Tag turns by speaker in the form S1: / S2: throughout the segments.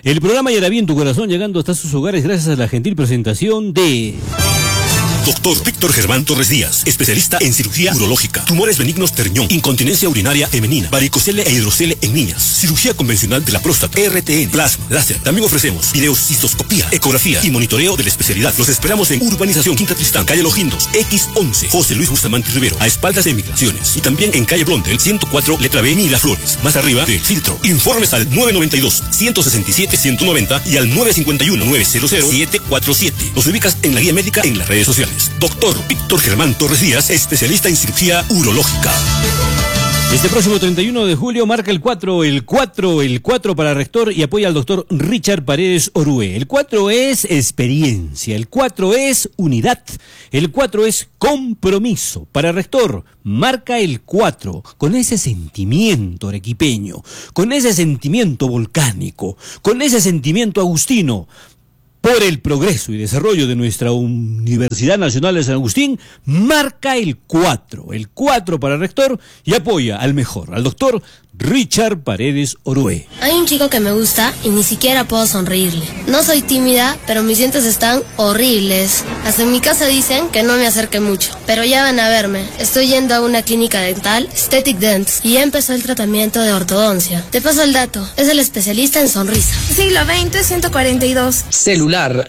S1: El programa Ya bien tu corazón, llegando hasta sus hogares gracias a la gentil presentación de...
S2: Doctor Víctor Germán Torres Díaz, especialista en cirugía urológica, tumores benignos de riñón, incontinencia urinaria femenina, varicocele e hidrocele en niñas, cirugía convencional de la próstata, RTN, plasma, láser. También ofrecemos videocistoscopía, ecografía y monitoreo de la especialidad. Los esperamos en Urbanización Quinta Tristán, calle Los Guindos, X11, José Luis Bustamante Rivero, a espaldas de Migraciones. Y también en calle Blondel, 104, letra B, Miraflores, más arriba del Filtro. Informes al 992-167-190 y al 951-900-747. Los ubicas en la guía médica en las redes sociales. Doctor Víctor Germán Torres Díaz, especialista en cirugía urológica.
S1: Este próximo 31 de julio marca el 4 para rector y apoya al doctor Richard Paredes Orue. El 4 es experiencia, el 4 es unidad, el 4 es compromiso. Para rector, marca el 4, con ese sentimiento arequipeño, con ese sentimiento volcánico, con ese sentimiento agustino. Por el progreso y desarrollo de nuestra Universidad Nacional de San Agustín, marca el 4 para rector y apoya al mejor, al doctor Richard Paredes Orue.
S3: Hay un chico que me gusta y ni siquiera puedo sonreírle. No soy tímida, pero mis dientes están horribles. Hasta en mi casa dicen que no me acerque mucho, pero ya van a verme. Estoy yendo a una clínica dental, Aesthetic Dents, y ya empezó el tratamiento de ortodoncia. Te paso el dato, es el especialista en sonrisa.
S4: Siglo XX, 142.
S5: Celular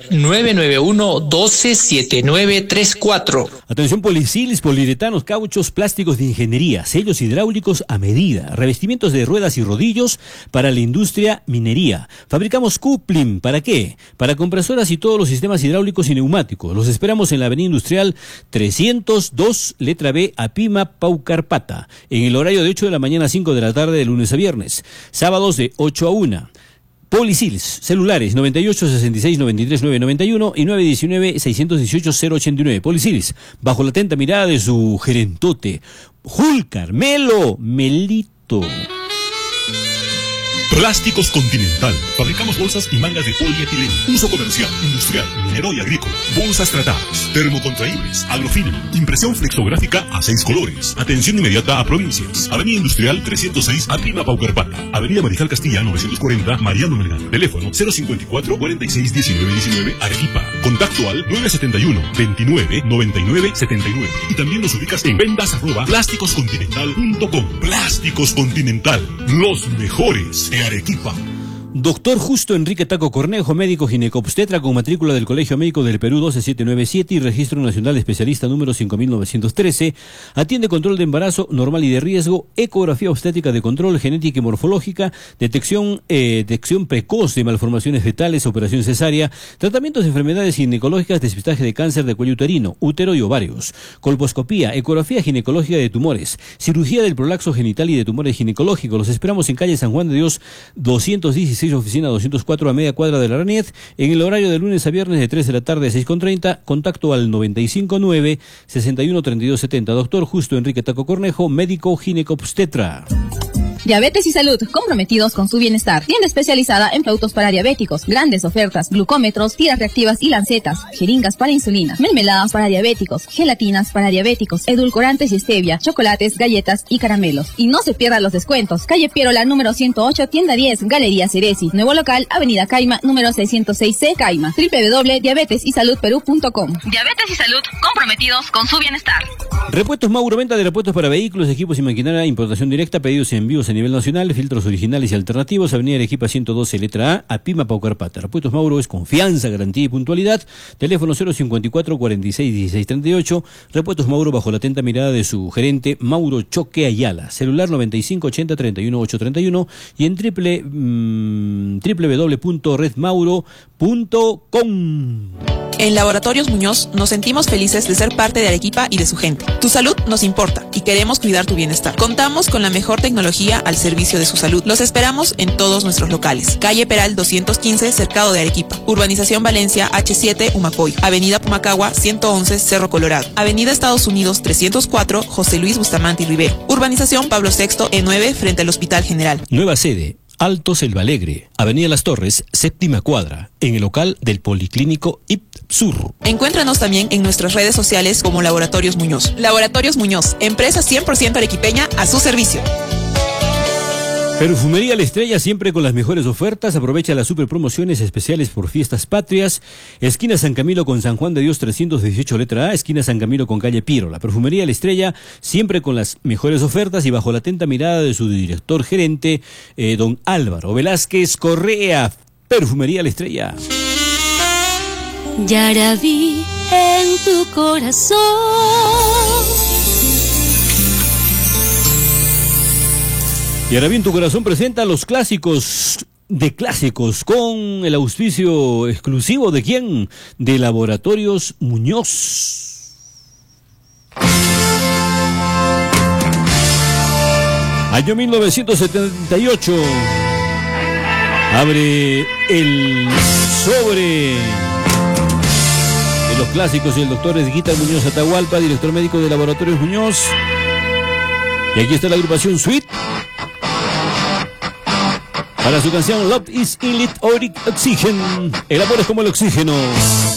S5: 991-127934.
S1: Atención, Polisilis, poliuretanos, cauchos, plásticos de ingeniería, sellos hidráulicos a medida, revestimientos de ruedas y rodillos para la industria minería. Fabricamos coupling, ¿para qué? Para compresoras y todos los sistemas hidráulicos y neumáticos. Los esperamos en la Avenida Industrial 302, letra B, Apima, Paucarpata, en el horario de 8 de la mañana a 5 de la tarde de lunes a viernes, sábados de 8 a 1. Polisils, celulares 98 66 93 991 y 919 618 089. Polisils, bajo la atenta mirada de su gerentote, Julcar, Melito.
S2: Plásticos Continental. Fabricamos bolsas y mangas de polietileno. Uso comercial, industrial, minero y agrícola. Bolsas tratadas, termocontraíbles, agrofilm, impresión flexográfica a 6 colores. Atención inmediata a provincias. Avenida Industrial 306, Apima, Paucarpata. Avenida Mariscal Castilla 940, Mariano Melgar. Teléfono 054 46 19 19, Arequipa. Contacto al 971 29 99 79. Y también nos ubicas en ventas@plásticoscontinental.com. Plásticos Continental, los mejores de Arequipa.
S1: Doctor Justo Enrique Taco Cornejo, médico ginecobstetra con matrícula del Colegio Médico del Perú 12797 y registro nacional especialista número 5913. Atiende control de embarazo normal y de riesgo, ecografía obstétrica de control, genética y morfológica, detección precoz de malformaciones fetales, operación cesárea, tratamientos de enfermedades ginecológicas, despistaje de cáncer de cuello uterino, útero y ovarios, colposcopía, ecografía ginecológica de tumores, cirugía del prolapso genital y de tumores ginecológicos. Los esperamos en calle San Juan de Dios 216, oficina 204, a media cuadra de la Raniet, en el horario de lunes a viernes de 3 de la tarde a 6:30. Contacto al 959 61 32 70. Doctor Justo Enrique Taco Cornejo, médico ginecobstetra.
S6: Diabetes y salud, comprometidos con su bienestar. Tienda especializada en productos para diabéticos, grandes ofertas, glucómetros, tiras reactivas y lancetas, jeringas para insulina, mermeladas para diabéticos, gelatinas para diabéticos, edulcorantes y stevia, chocolates, galletas y caramelos. Y no se pierdan los descuentos. Calle Pierola, número 108, tienda 10, Galería Ceresi. Nuevo local, Avenida Caima, número 606C, Caima. www.diabetesysalud.com.
S7: Diabetes y salud, comprometidos con su bienestar.
S1: Repuestos Mauro, venta de repuestos para vehículos, equipos y maquinaria, importación directa, pedidos y envíos a nivel nacional, filtros originales y alternativos, Avenida Arequipa 112, letra A, Apima, Paucarpata. Repuestos Mauro es confianza, garantía y puntualidad. Teléfono 054 46 16 38. Repuestos Mauro bajo la atenta mirada de su gerente Mauro Choque Ayala. Celular 95 80 31 831 y en www.redmauro.com.
S8: En Laboratorios Muñoz nos sentimos felices de ser parte de Arequipa y de su gente. Tu salud nos importa y queremos cuidar tu bienestar. Contamos con la mejor tecnología al servicio de su salud. Los esperamos en todos nuestros locales. Calle Peral 215, Cercado de Arequipa. Urbanización Valencia H7, Humacoy. Avenida Pumacagua 111, Cerro Colorado. Avenida Estados Unidos 304, José Luis Bustamante y Rivero. Urbanización Pablo VI, E9, frente al Hospital General.
S1: Nueva sede, Alto Selva Alegre, Avenida Las Torres, séptima cuadra, en el local del Policlínico IPSUR.
S8: Encuéntranos también en nuestras redes sociales como Laboratorios Muñoz. Laboratorios Muñoz, empresa 100% arequipeña a su servicio.
S1: Perfumería La Estrella, siempre con las mejores ofertas. Aprovecha las super promociones especiales por fiestas patrias. Esquina San Camilo con San Juan de Dios 318 letra A, esquina San Camilo con calle Piro. La Perfumería La Estrella, siempre con las mejores ofertas y bajo la atenta mirada de su director gerente, don Álvaro Velázquez Correa. Perfumería La Estrella.
S9: Ya la vi en tu corazón.
S1: Y ahora bien, tu corazón presenta los clásicos de clásicos con el auspicio exclusivo de ¿quién? De Laboratorios Muñoz. Año 1978. Abre el sobre de los clásicos y el doctor Edguita Muñoz Atahualpa, director médico de Laboratorios Muñoz. Y aquí está la agrupación Sweet para su canción Love is Elite Oxygen. El amor es como el oxígeno.